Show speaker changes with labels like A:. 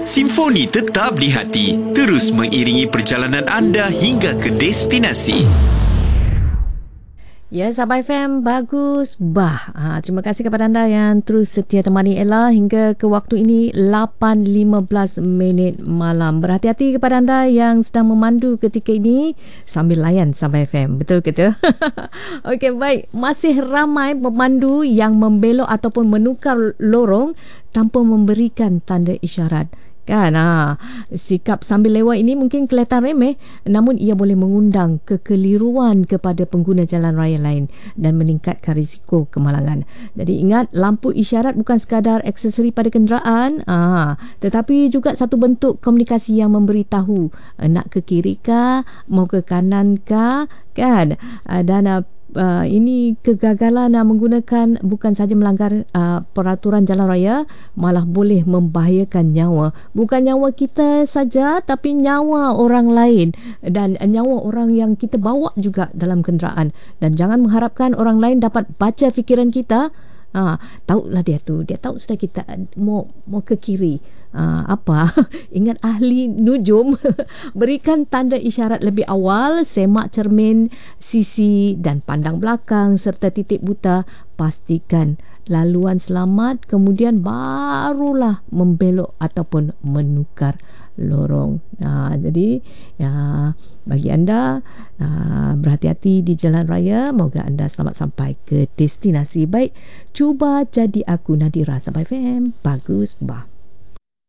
A: Simfoni tetap di hati, terus mengiringi perjalanan anda hingga ke destinasi.
B: Ya, Sabah FM bagus bah. Terima kasih kepada anda yang terus setia temani Ella hingga ke waktu ini 8.15 malam. Berhati-hati kepada anda yang sedang memandu ketika ini sambil layan Sabah FM. Betul ke tu? Okey, baik. Masih ramai pemandu yang membelok ataupun menukar lorong tanpa memberikan tanda isyarat. Kan, sikap sambil lewat ini mungkin kelihatan remeh, namun ia boleh mengundang kekeliruan kepada pengguna jalan raya lain dan meningkatkan risiko kemalangan. Jadi ingat, lampu isyarat bukan sekadar aksesori pada kenderaan, tetapi juga satu bentuk komunikasi yang memberitahu nak ke kiri kah, mau ke kanan kah, kan? Dan ini kegagalan menggunakan bukan saja melanggar peraturan jalan raya, malah boleh membahayakan nyawa. Bukan nyawa kita saja, tapi nyawa orang lain dan nyawa orang yang kita bawa juga dalam kenderaan. Dan jangan mengharapkan orang lain dapat baca fikiran kita. Tahulah dia tahu sudah kita mau ke kiri. Ingat ahli nujum. Berikan tanda isyarat lebih awal, semak cermin sisi dan pandang belakang serta titik buta. Pastikan laluan selamat, kemudian barulah membelok ataupun menukar lorong. Jadi bagi anda berhati-hati di jalan raya. Moga anda selamat sampai ke destinasi. Baik, cuba jadi aku Nadira, Sabah FM bagus bah.